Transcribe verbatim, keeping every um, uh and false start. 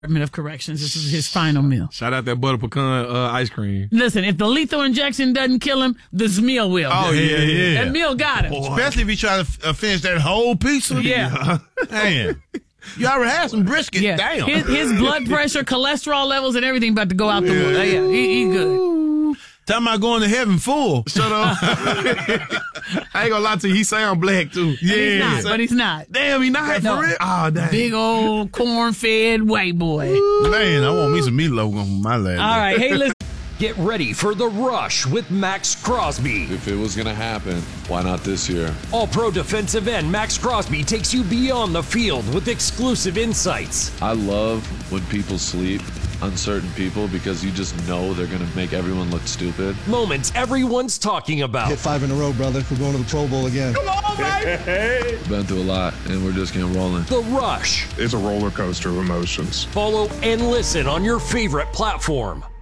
Department of Corrections. This is his final meal. Shout out that butter pecan uh, ice cream. Listen, if the lethal injection doesn't kill him, this meal will. Oh, yeah, yeah. That meal got him. Especially if you try to uh, finish that whole pizza. Yeah. Man. You already had some brisket. Yeah. Damn. His, his blood pressure, cholesterol levels, and everything about to go out the window. Yeah, yeah he, he good. Talking about going to heaven full. Shut up. I ain't gonna lie to you. He sound black, too. Yeah. He's not, but he's not. Damn, he not No. for real? Oh, damn. Big old corn-fed white boy. Man, I want me some meatloaf on my last All right. Hey, listen. Get ready for The Rush with Max Crosby. If it was going to happen, why not this year? All-pro defensive end Max Crosby takes you beyond the field with exclusive insights. I love when people sleep on certain people because you just know they're going to make everyone look stupid. Moments everyone's talking about. Hit five in a row, brother. We're going to the Pro Bowl again. Come on, baby! We've been through a lot, and we're just getting rolling. The Rush. It's a roller coaster of emotions. Follow and listen on your favorite platform.